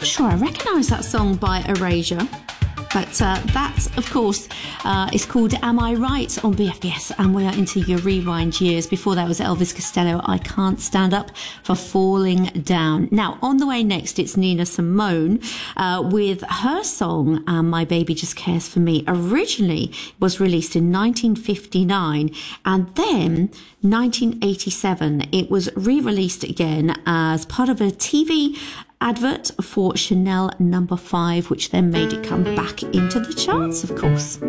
sure I recognise that song by Erasure. But that, of course, is called Am I Right on BFBS, and we are into your rewind years. Before that was Elvis Costello, I Can't Stand Up for Falling Down. Now, on the way next, it's Nina Simone with her song, My Baby Just Cares For Me. Originally was released in 1959, and then 1987, it was re-released again as part of a TV advert for Chanel No. 5, which then made it come back into the charts, of course.